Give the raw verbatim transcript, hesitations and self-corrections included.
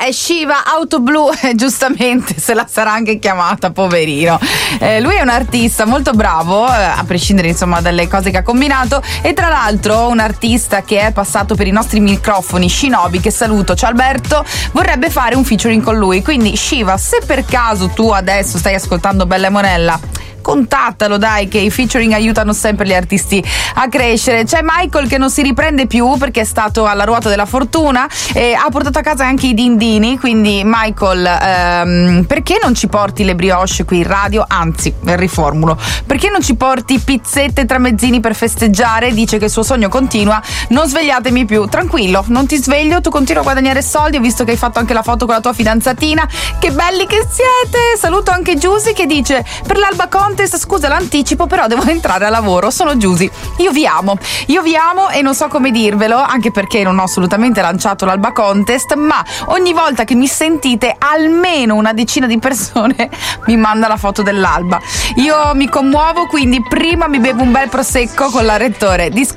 è Shiva Auto Blu, eh, giustamente se la sarà anche chiamata, poverino. Eh, lui è un artista molto bravo, eh, a prescindere insomma dalle cose che ha combinato, e tra l'altro un artista che è passato per i nostri microfoni, Shinobi, che saluto, ciao Alberto, vorrebbe fare un featuring con lui. Quindi Shiva, se per caso tu adesso stai ascoltando Bella e Monella, contattalo, dai, che i featuring aiutano sempre gli artisti a crescere. C'è Michael che non si riprende più perché è stato alla ruota della fortuna e ha portato a casa anche i dindini. Quindi Michael, ehm, perché non ci porti le brioche qui in radio? Anzi, riformulo, perché non ci porti pizzette tramezzini per festeggiare? Dice che il suo sogno continua. Non svegliatemi più. Tranquillo, non ti sveglio, tu continua a guadagnare soldi. Ho visto che hai fatto anche la foto con la tua fidanzatina, che belli che siete. Saluto anche Giusy che dice: per l'Alba Contest, scusa l'anticipo, però devo entrare a lavoro. Sono Giusy, io vi amo, io vi amo e non so come dirvelo, anche perché non ho assolutamente lanciato l'Alba Contest, ma ogni volta che mi sentite almeno una decina di persone mi manda la foto dell'alba. Io mi commuovo, quindi prima mi bevo un bel prosecco con la Rettore Disco